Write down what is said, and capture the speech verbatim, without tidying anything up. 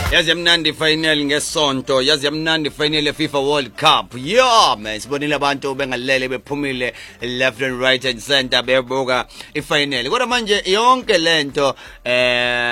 Yazi yamnandi final ngesonto, yazi yamnandi final ye FIFA World Cup. Yeah man, sibonile abantu bengalele bephumile left and right and center bebuka ifinal. Kodwa manje yonke lento eh